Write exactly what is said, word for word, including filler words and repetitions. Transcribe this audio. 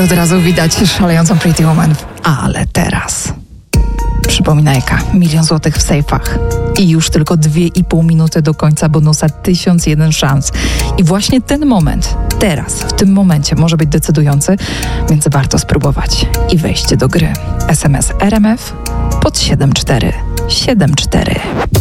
od razu widać szalejącą Pretty Woman. Ale teraz przypominajka, milion złotych w sejfach i już tylko dwie i pół minuty do końca bonusa tysiąc jeden szans. I właśnie ten moment, teraz, w tym momencie może być decydujący, więc warto spróbować i wejść do gry. S M S R M F pod siedem cztery siedem cztery.